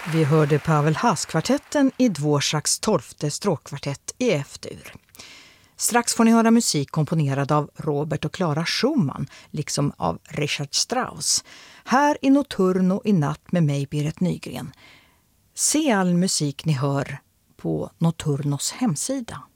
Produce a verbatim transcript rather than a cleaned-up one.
Vi hörde Pavel Haas-kvartetten i Dvoraks tolfte stråkkvartett i F-dur. Strax får ni höra musik komponerad av Robert och Clara Schumann, liksom av Richard Strauss. Här i Notturno i natt med mig, Berit Nygren. Se all musik ni hör på Notturnos hemsida.